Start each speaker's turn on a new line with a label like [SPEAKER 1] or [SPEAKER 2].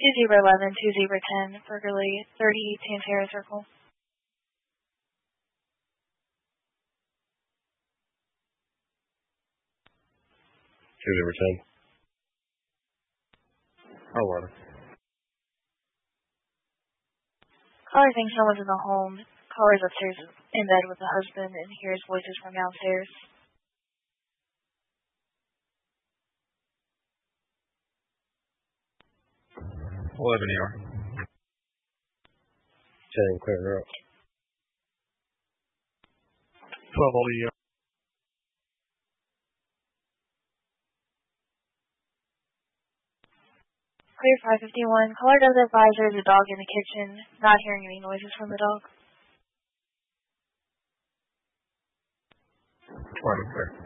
[SPEAKER 1] 2011, 2010, Berkeley, 30 Pantera Circle.
[SPEAKER 2] $2,010. Oh, water.
[SPEAKER 1] Caller thinks someone's in the home. Caller's upstairs in bed with the husband and hears voices from downstairs.
[SPEAKER 2] $11 ER. 10 clear up.
[SPEAKER 3] 12 all ER.
[SPEAKER 1] Clear 551. Caller does advise there's a dog in the kitchen, not hearing any noises from the dog.
[SPEAKER 2] 20 clear.